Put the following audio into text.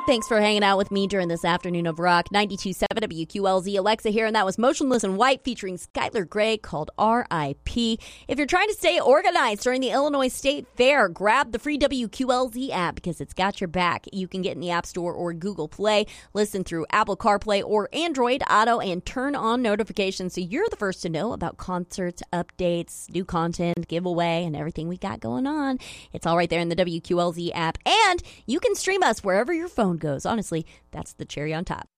Thanks for hanging out with me during this afternoon of rock. 92.7 WQLZ. Alexa here, and that was Motionless in White featuring Skylar Grey called R.I.P. If you're trying to stay organized during the Illinois State Fair, grab the free WQLZ app because it's got your back. You can get in the App Store or Google Play, listen through Apple CarPlay or Android Auto, and turn on notifications so you're the first to know about concerts, updates, new content, giveaway, and everything we got going on. It's all right there in the WQLZ app, and you can stream us wherever your phone goes. Honestly, that's the cherry on top.